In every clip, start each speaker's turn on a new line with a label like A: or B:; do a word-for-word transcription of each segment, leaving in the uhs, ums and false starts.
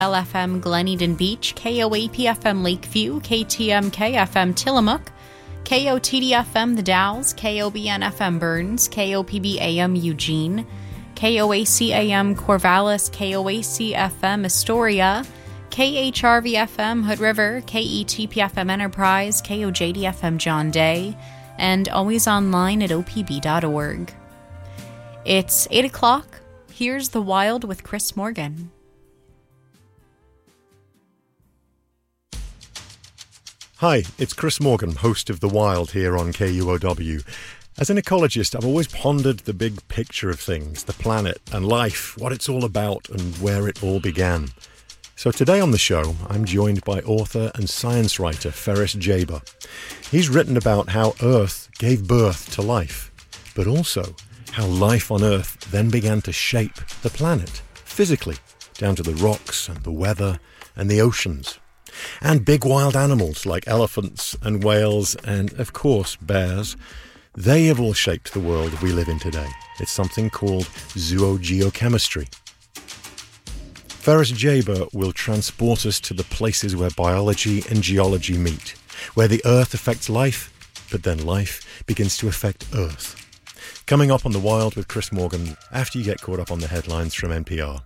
A: L F M Glen Eden Beach, K O A P F M Lakeview, K T M K F M Tillamook, K O T D F M The Dalles, K O B N F M Burns, K O P B A M Eugene, K O A C A M Corvallis, K O A C F M Astoria, K H R V F M Hood River, K E T P F M Enterprise, K O J D F M John Day, and always online at O P B dot org. It's eight o'clock. Here's The Wild with Chris Morgan.
B: Hi, it's Chris Morgan, host of The Wild here on K U O W. As an ecologist, I've always pondered the big picture of things, the planet and life, what it's all about and where it all began. So today on the show, I'm joined by author and science writer Ferris Jaber. He's written about how Earth gave birth to life, but also how life on Earth then began to shape the planet, physically, down to the rocks and the weather and the oceans. And big wild animals like elephants and whales and, of course, bears. They have all shaped the world we live in today. It's something called zoogeochemistry. Ferris Jaber will transport us to the places where biology and geology meet, where the Earth affects life, but then life begins to affect Earth. Coming up on The Wild with Chris Morgan after you get caught up on the headlines from N P R.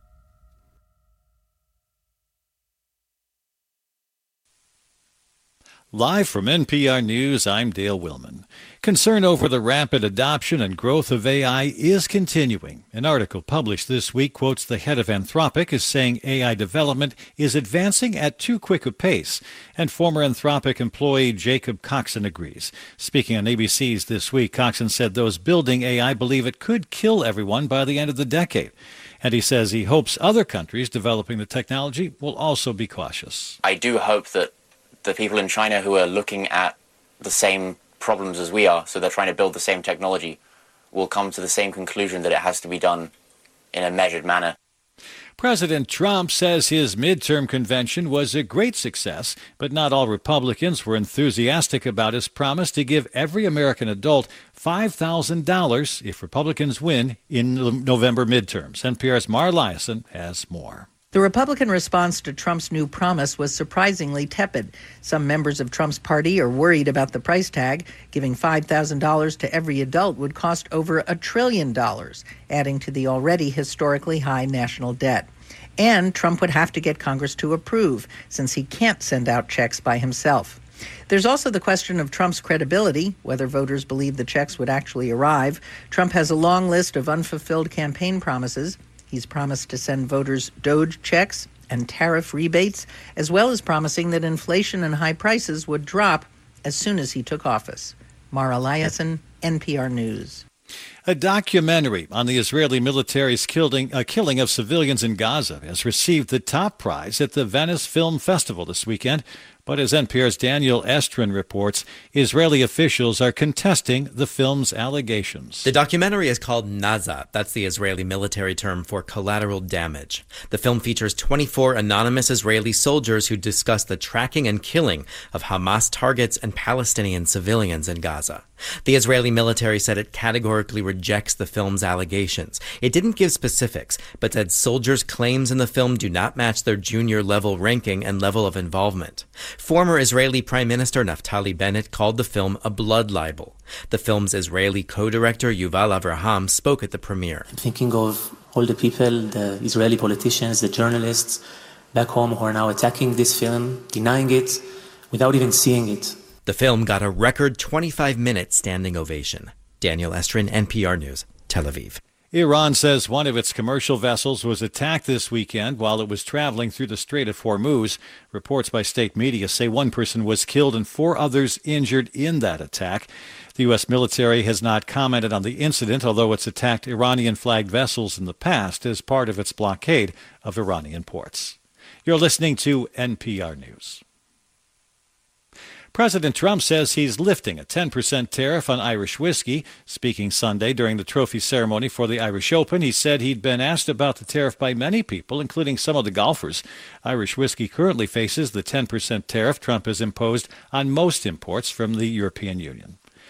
C: Live from N P R News, I'm Dale Willman. Concern over the rapid adoption and growth of A I is continuing. An article published this week quotes the head of Anthropic as saying A I development is advancing at too quick a pace, and former Anthropic employee Jacob Coxon agrees. Speaking on A B C's This Week, Coxon said those building A I believe it could kill everyone by the end of the decade. And he says he hopes other countries developing the technology will also be cautious.
D: I do hope that the people in China who are looking at the same problems as we are, so they're trying to build the same technology, will come to the same conclusion that it has to be done in a measured manner.
C: President Trump says his midterm convention was a great success, but not all Republicans were enthusiastic about his promise to give every American adult five thousand dollars if Republicans win in the November midterms. N P R's Mara Liasson has more.
E: The Republican response to Trump's new promise was surprisingly tepid. Some members of Trump's party are worried about the price tag. Giving five thousand dollars to every adult would cost over a trillion dollars, adding to the already historically high national debt. And Trump would have to get Congress to approve, since he can't send out checks by himself. There's also the question of Trump's credibility, whether voters believe the checks would actually arrive. Trump has a long list of unfulfilled campaign promises. He's promised to send voters Doge checks and tariff rebates, as well as promising that inflation and high prices would drop as soon as he took office. Mara Liasson, N P R News.
C: A documentary on the Israeli military's killing, uh, killing of civilians in Gaza has received the top prize at the Venice Film Festival this weekend. But as N P R's Daniel Estrin reports, Israeli officials are contesting the film's allegations.
F: The documentary is called Naza. That's the Israeli military term for collateral damage. The film features twenty-four anonymous Israeli soldiers who discuss the tracking and killing of Hamas targets and Palestinian civilians in Gaza. The Israeli military said it categorically rejects the film's allegations. It didn't give specifics, but said soldiers' claims in the film do not match their junior level ranking and level of involvement. Former Israeli Prime Minister Naftali Bennett called the film a blood libel. The film's Israeli co-director Yuval Avraham spoke at the premiere.
G: I'm thinking of all the people, the Israeli politicians, the journalists back home who are now attacking this film, denying it, without even seeing it.
F: The film got a record twenty-five minute standing ovation. Daniel Estrin, N P R News, Tel Aviv.
C: Iran says one of its commercial vessels was attacked this weekend while it was traveling through the Strait of Hormuz. Reports by state media say one person was killed and four others injured in that attack. The U S military has not commented on the incident, although it's attacked Iranian-flagged vessels in the past as part of its blockade of Iranian ports. You're listening to N P R News. President Trump says he's lifting a ten percent tariff on Irish whiskey. Speaking Sunday during the trophy ceremony for the Irish Open, he said he'd been asked about the tariff by many people, including some of the golfers. Irish whiskey currently faces the ten percent tariff Trump has imposed on most imports from the European Union.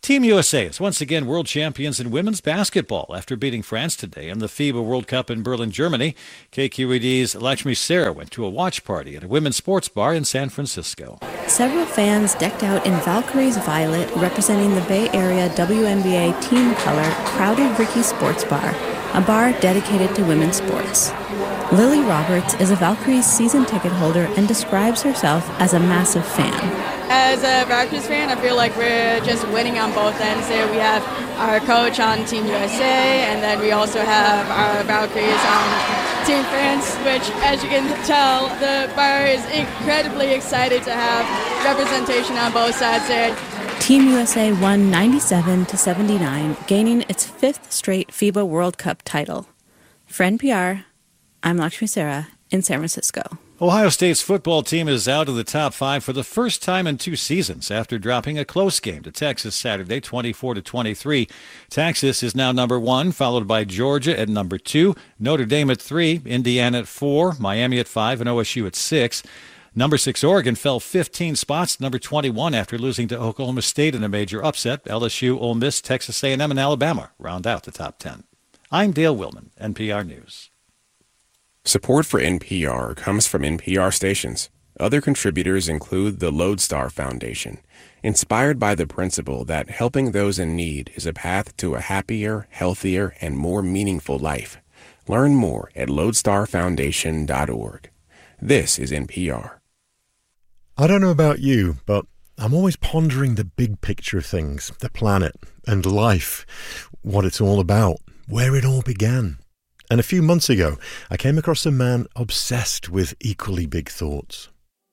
C: Team U S A is once again world champions in women's basketball after beating France today in the FIBA World Cup in Berlin, Germany. K Q E D's Lakshmi Sarah went to a watch party at a women's sports bar in San Francisco.
H: Several fans decked out in Valkyrie's violet, representing the Bay Area W N B A team color, crowded Ricky's Sports Bar, a bar dedicated to women's sports. Lily Roberts is a Valkyries season ticket holder and describes herself as a massive fan.
I: As a Valkyries fan, I feel like we're just winning on both ends there. We have our coach on Team U S A, and then we also have our Valkyries on Team France, which, as you can tell, the bar is incredibly excited to have representation on both sides there.
H: Team U S A won ninety-seven to seventy-nine, gaining its fifth straight FIBA World Cup title. For N P R, I'm Lakshmi Sarah in San Francisco.
C: Ohio State's football team is out of the top five for the first time in two seasons after dropping a close game to Texas Saturday, twenty-four to twenty-three. Texas is now number one, followed by Georgia at number two, Notre Dame at three, Indiana at four, Miami at five, and O S U at six. Number six, Oregon, fell fifteen spots to number twenty-one after losing to Oklahoma State in a major upset. L S U, Ole Miss, Texas A and M, and Alabama round out the top ten. I'm Dale Willman, N P R News.
J: Support for N P R comes from N P R stations. Other contributors include the Lodestar Foundation, inspired by the principle that helping those in need is a path to a happier, healthier, and more meaningful life. Learn more at lodestar foundation dot org. This is N P R.
B: I don't know about you, but I'm always pondering the big picture of things, the planet and life, what it's all about, where it all began. And a few months ago, I came across a man obsessed with equally big thoughts.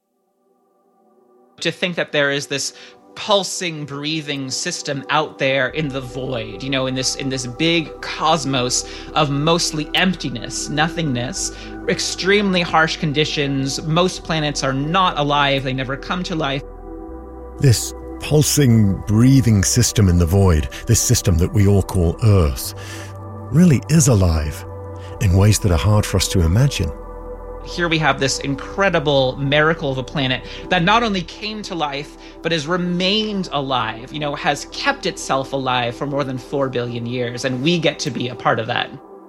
K: To think that there is this pulsing, breathing system out there in the void, you know, in this in this big cosmos of mostly emptiness, nothingness, extremely harsh conditions. Most planets are not alive. They never come to life.
B: This pulsing, breathing system in the void, this system that we all call Earth, really is alive in ways that are hard for us to imagine.
K: Here we have this incredible miracle of a planet that not only came to life, but has remained alive, you know, has kept itself alive for more than four billion years, and we get to be a part of that.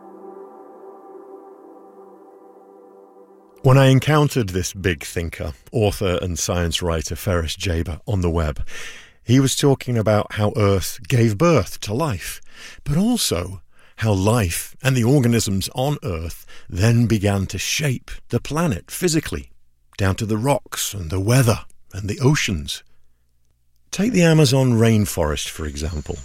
B: When I encountered this big thinker, author and science writer Ferris Jaber on the web, he was talking about how Earth gave birth to life, but also how life and the organisms on Earth then began to shape the planet physically, down to the rocks and the weather and the oceans. Take the Amazon rainforest, for example.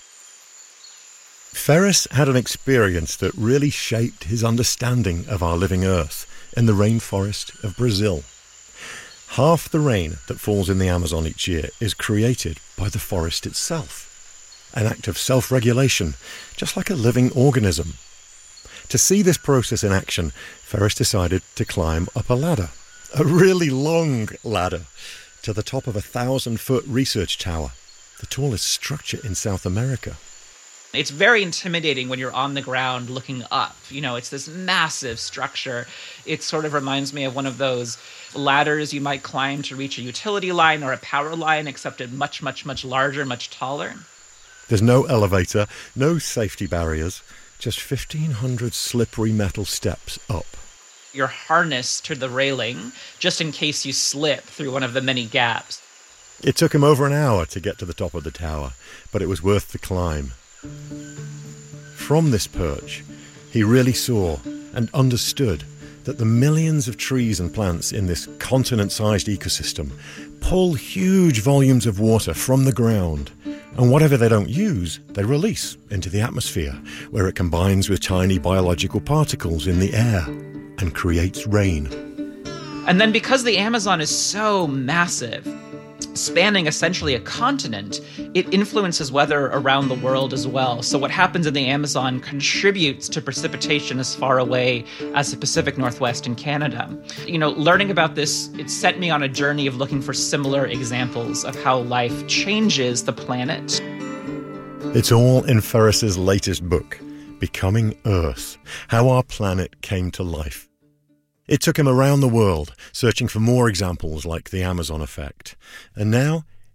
B: Ferris had an experience that really shaped his understanding of our living Earth in the rainforest of Brazil. Half the rain that falls in the Amazon each year is created by the forest itself. An act of self-regulation, just like a living organism. To see this process in action, Ferris decided to climb up a ladder, a really long ladder, to the top of a thousand-foot research tower, the tallest structure in South America.
K: It's very intimidating when you're on the ground looking up. You know, it's this massive structure. It sort of reminds me of one of those ladders you might climb to reach a utility line or a power line, except it much, much, much larger, much taller.
B: There's no elevator, no safety barriers, just fifteen hundred slippery metal steps up.
K: You're harnessed to the railing just in case you slip through one of the many gaps.
B: It took him over an hour to get to the top of the tower, but it was worth the climb. From this perch, he really saw and understood that the millions of trees and plants in this continent-sized ecosystem pull huge volumes of water from the ground, and whatever they don't use, they release into the atmosphere, where it combines with tiny biological particles in the air and creates rain.
K: And then because the Amazon is so massive, spanning essentially a continent, it influences weather around the world as well. So what happens in the Amazon contributes to precipitation as far away as the Pacific Northwest and Canada. You know, learning about this, it sent me on a journey of looking for similar examples of how life changes the planet.
B: It's all in Ferris's latest book, Becoming Earth, How Our Planet Came to Life. It took him around the world, searching for more examples like the Amazon effect. And now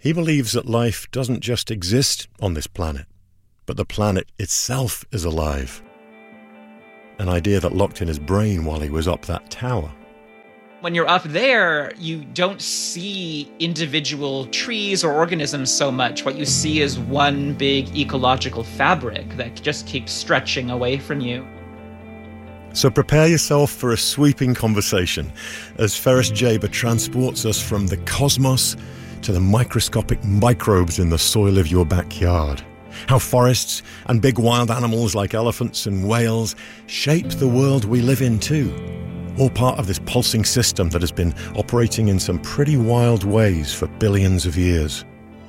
B: He believes that life doesn't just exist on this planet, but the planet itself is alive. An idea that locked in his brain while he was up that tower.
K: When you're up there, you don't see individual trees or organisms so much. What you see is one big ecological fabric that just keeps stretching away from you.
B: So prepare yourself for a sweeping conversation as Ferris Jaber transports us from the cosmos to the microscopic microbes in the soil of your backyard. How forests and big wild animals like elephants and whales shape the world we live in too. All part of this pulsing system that has been operating in some pretty wild ways for billions of years.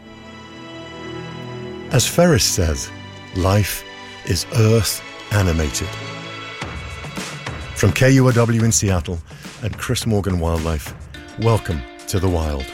B: As Ferris says, life is Earth animated. From K U O W in Seattle and Chris Morgan Wildlife, welcome to The Wild.